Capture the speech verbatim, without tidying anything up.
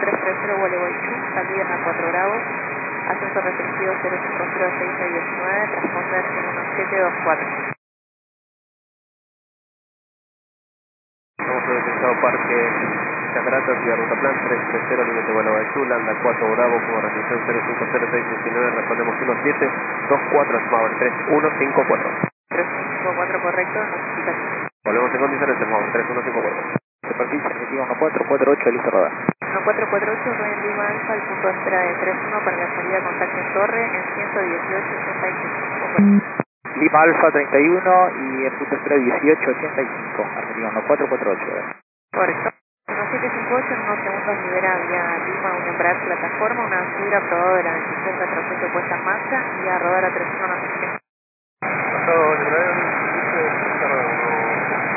tres tres cero Gualeguaychú, salida a cuatro Bravo, ascenso restringido cero cinco cero seis seis diecinueve, transponder en uno siete dos cuatro. Vamos a utilizado Parque Cataratas vía Ruta Plan tres tres cero, límite Gualeguaychú, Landa cuatro Bravo, como recepción cero cinco cero seis diecinueve, respondemos uno siete dos cuatro, Smauer tres uno cinco cuatro. tres uno cinco cuatro, correcto, notificación. Volvemos en condiciones, Smauer tres uno cinco cuatro. Superficie, Argentina uno cuatro cuatro ocho, listo rodar. uno cuatro cuatro ocho, Royal Lima Alfa, el punto de espera de tres uno para la salida contacto en torre en ciento dieciocho ochenta y cinco. Lima Alfa treinta y uno y el punto espera dieciocho ochenta y cinco, Argentina uno cuatro cuatro ocho. Correcto. uno siete cinco ocho en unos segundos libera vía Lima Unión Brad plataforma, una fibra probadora veintiséis retroceso puesta en marcha y a rodar a tres uno notificación. Pasado,